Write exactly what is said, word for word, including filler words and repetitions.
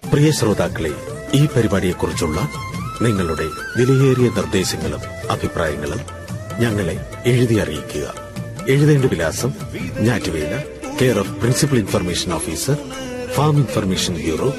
പ്രിയ ശ്രോതാക്കളെ, ഈ പരിപാടിയെക്കുറിച്ചുള്ള നിങ്ങളുടെ വിലയേറിയ നിർദ്ദേശങ്ങളും അഭിപ്രായങ്ങളും ഞങ്ങളെ എഴുതി അറിയിക്കുക. എഴുതേണ്ട വിലാസം: ഞാറ്റുവേല, care of principal information officer, farm information bureau,